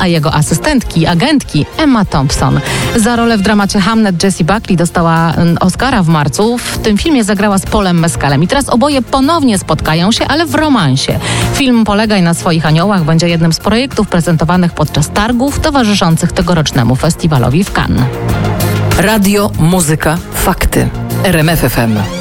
a jego asystentki, agentki Emma Thompson. Za rolę w dramacie Hamnet Jessie Buckley dostała Oscara w marcu. W tym filmie zagrała z Paulem Mescalem i teraz oboje ponownie spotkają się, ale w romansie. Film Polegaj na swoich aniołach będzie jednym z projektów prezentowanych podczas targów towarzyszących tegorocznemu festiwalowi w Cannes. Radio, muzyka, fakty. RMF FM.